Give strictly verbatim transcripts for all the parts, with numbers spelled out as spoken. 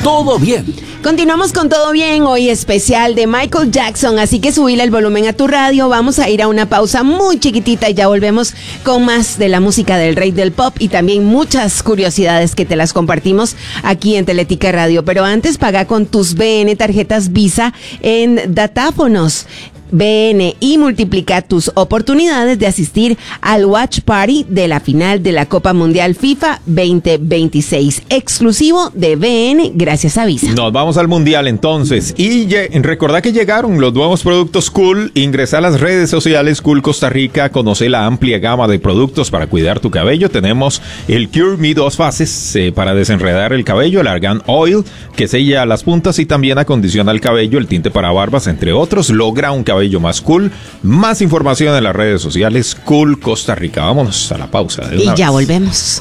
Todo Bien. Continuamos con Todo Bien, hoy especial de Michael Jackson, así que subile el volumen a tu radio. Vamos a ir a una pausa muy chiquitita y ya volvemos con más de la música del rey del pop y también muchas curiosidades que te las compartimos aquí en Teletica Radio. Pero antes, paga con tus B N tarjetas Visa en datáfonos B N y multiplica tus oportunidades de asistir al Watch Party de la final de la Copa Mundial FIFA veinte veintiséis, exclusivo de B N gracias a Visa. Nos vamos al Mundial entonces y recordá que llegaron los nuevos productos Cool. Ingresa a las redes sociales Cool Costa Rica, conoce la amplia gama de productos para cuidar tu cabello. Tenemos el Cure Me dos fases eh, para desenredar el cabello, el Argan Oil que sella las puntas y también acondiciona el cabello, el tinte para barbas, entre otros. Logra un cabello más cool. Más información en las redes sociales Cool Costa Rica. Vámonos a la pausa de una y ya vez. Volvemos.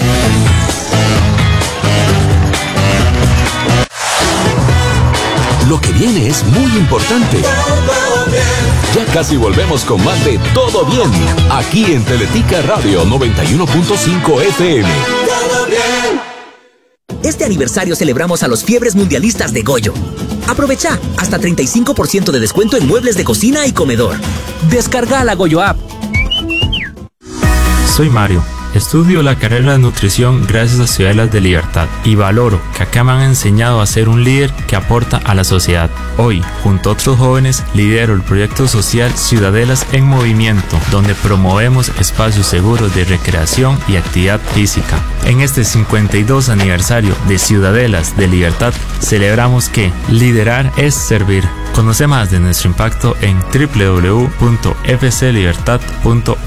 Lo que viene es muy importante. Ya casi volvemos con más de Todo Bien, aquí en Teletica Radio noventa y uno punto cinco F M. Todo bien. Este aniversario celebramos a los fiebres mundialistas de Goyo. Aprovecha hasta treinta y cinco por ciento de descuento en muebles de cocina y comedor. Descarga la Goyo App. Soy Mario. Estudio la carrera de nutrición gracias a Ciudadelas de Libertad y valoro que acá me han enseñado a ser un líder que aporta a la sociedad. Hoy, junto a otros jóvenes, lidero el proyecto social Ciudadelas en Movimiento, donde promovemos espacios seguros de recreación y actividad física. En este cincuenta y dos aniversario de Ciudadelas de Libertad, celebramos que liderar es servir. Conoce más de nuestro impacto en doble u doble u doble u punto f c libertad punto